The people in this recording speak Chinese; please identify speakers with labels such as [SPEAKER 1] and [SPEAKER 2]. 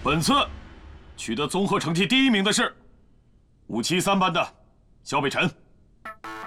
[SPEAKER 1] 本次取得综合成绩第1名的是573班的肖北辰。